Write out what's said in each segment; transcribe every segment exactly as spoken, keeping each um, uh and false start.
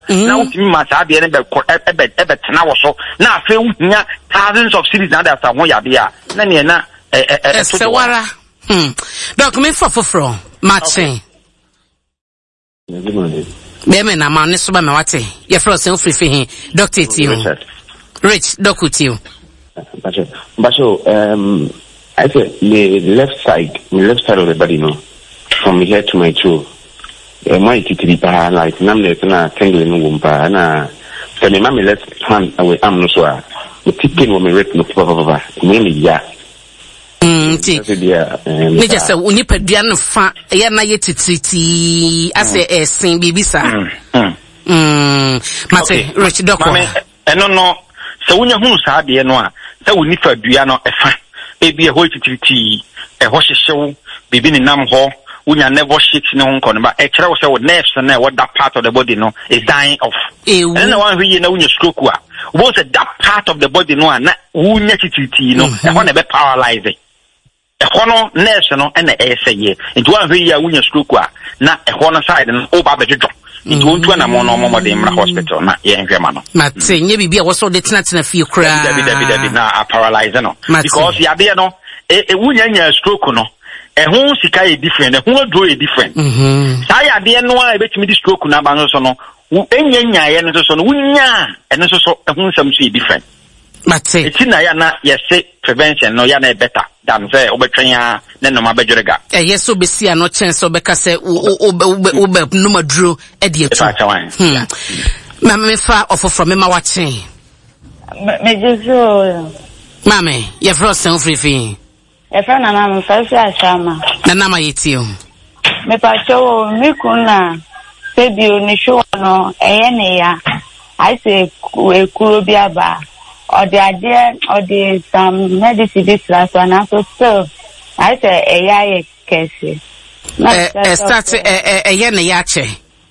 na utimi ma sa de ne be ebe ebe tena wo so na afa unya thousands of cities na that ho ya de a na ne na eh eh sewara hmm doc me for for matching Beme na ma ne so ba me wate ye fro se ofrifi hin doctor Tio Rich doctor Tio Bacho Bacho um I say the left side the left side of the body no from here to my toe uh, my titiri pa like nam le na tingling no wumpa na so me my left hand away am no so a the tipping wo me rip no papa papa me me ya mm ti me just say unipa duan fa ya na ye titriti ase esin bibisa mm mm mate Rich doctor eno no so wunya hunu sa de no a sa unipa dua no efa ebi e ho titriti e ho hyehyew bibi ni nam ho unya never shit no nko ba e kire wo say wo nerves na what that part of the body no is dying off and then one we na unya stroke a wo say that part of the body no na unya tititi no e ho na be paralyze e ho no nerves no na e say ye into one we ya unya stroke a na e ho no side no o ba be dwodwo into ontu na mo no mo de mra hospital na ye nhwe ma no mate nye bibia wo so de tena tena fie kura dabi dabi dabi na paralyze no because ya de no e unya nya stroke no e ho sika e different e ho draw e different mhm sa ya de no a e betimi di stroke na ba no so no enya nya ye no so no wunya e no so so e ho nsam so e different mate e tina ya na ye say prevention no ya na e better than say obetwen ya na no ma bejorega e yes obesi ano chance obeka say obe no maduro e de etu hmm ma me fa ofofro me ma wachen me jesu mame ye frost en free e fa na na me fa fi ashama na na ma yetio me pa cho mi kuna se bi oni show no eye ne ya I say ekuro bi aba or the idea or the some medicine this last one also so I say eye kesi eh eh start eh eye ne ya che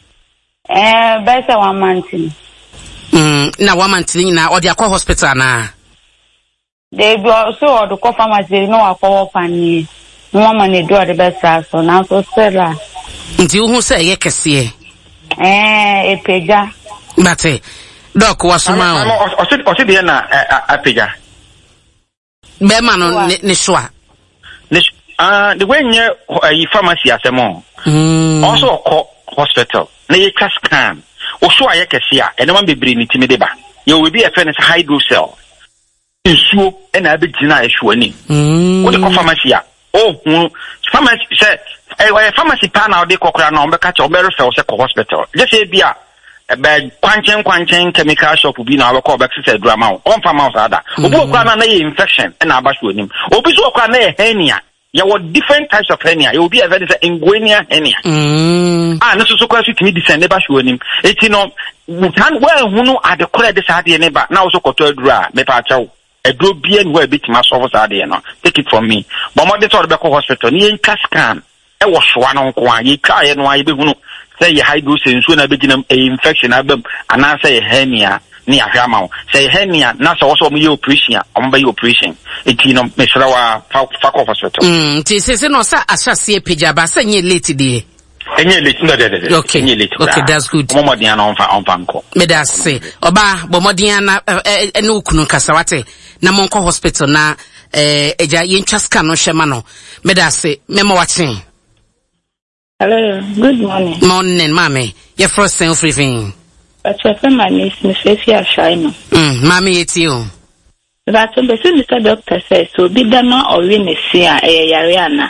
eh better one month mm na one month ni na or the akwa hospital na they go so or the pharmacy no akwa pani mama ne do the best so now so sell nti hu say eye kese eh epeja mate doc wasuma o o se o se de na apeja be ma no ne soa ne ah the way nye yi pharmacy asemo mm also call hospital na ye scan o so aye kese a ene man bebre ni timi de ba ye we bi e fe ne hydrocell nsuo ena abegina ehwo ani mm o de pharmacy a o hu pharmacy say eh pharmacy pa na o de kokora na o be ka che o be refer se ko hospital je say bia be kwanchen kwanchen chemical shop bi na abekọ be say drama o on farm house ada obi okwa na na infection na abasho anim obi so okwa na hernia ya what different types of hernia you be a very say inguinal hernia mm ah no so so kwa so timi descend ne basho anim eti no kan we hunu adekora de sa de ne ba na so koto adura me pa chawo edro bia ni we bitima solve sa de no take it from me but mo de to be ko hospital ni en scan e wo soa no nko an ye twa ye no an ye be hunu say ye hydrocell so na begina infection abam ana say hernia ni ahwama wo say hernia na so so mo ye operation o mo ye operation eti no me sra wa fa ko hospital mm ti se se no sa asase epeja ba sa nye late de enye late no de de okay enye late okay that's good mo modern on fa on fa nko me da se oba bo modern na ene okunu kasa wate na mo nko hospital na eh eja ye ntwa scan no hwema no me da se me mo wachen. Hello, good morning. Morning, mommy. Your first thing free thing. But your friend is Miss Sophia Shino. Mm, mommy, it's you. But the Mister Doctor says so be done or win a seer, a Yariana.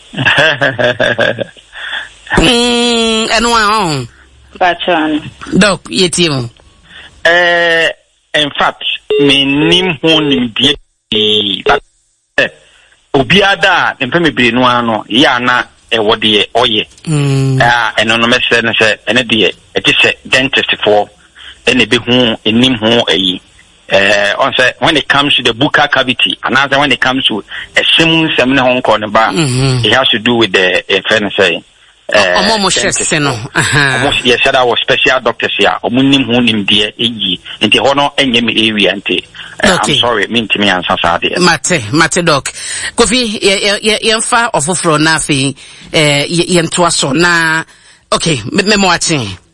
Hmm, and one. But, Doc, it's you. Eh, in fact, me nim honim die. But, eh, Obiada, and Pemi Brinuano, Yana. E wodi e oye mm ah eno no mese ne se ene de e ti se dentist for ene be hu enim hu ayi eh on say when it comes to the buccal cavity and as when it comes to a sim sem ne hon ko ne ba it has to do with the uh, friend say eh omo shese no aha omo yes that was special doctors here omo nim hu nim de eyi nti hono enye me area nti I'm sorry me ntimi ansa sa de mate mate doc Kofi ye ye mfa ofoforo na afi eh ye ntoa so na okay me me mo atin